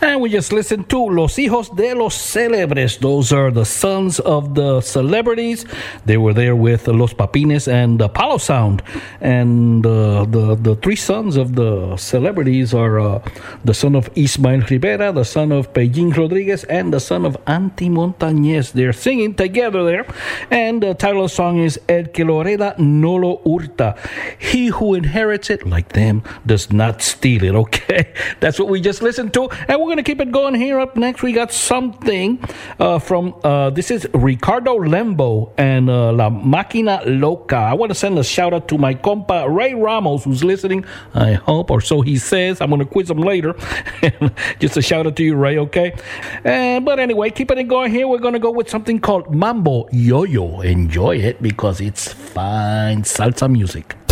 And we just listened to Los Hijos de los Célebres. Those are the sons of the celebrities. They were there with Los Papines and Palo Sound. And the three sons of the celebrities are the son of Ismael Rivera, the son of Pellín Rodriguez, and the son of Anti Montañez. They're singing together there. And the title of the song is El que lo hereda no lo hurta. He who inherits it, like them, does not steal it, okay? That's what we just listened to. And we're going to keep it going here. Up next, we got something from, this is Ricardo Lembo and La Máquina Loca. I want to send a shout out to my compa Ray Ramos, who's listening, I hope, or so he says. I'm going to quiz him later. Just a shout out to you, Ray, okay? But anyway, keeping it going here, we're going to go with something called Mambo Yo-Yo. Enjoy it because it's fine salsa music.